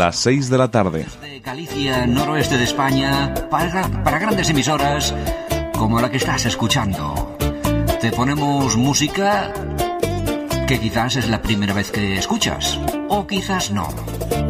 las 6 de la tarde. De Galicia, noroeste de España, para grandes emisoras como la que estás escuchando. Te ponemos música que quizás es la primera vez que escuchas, o quizás no.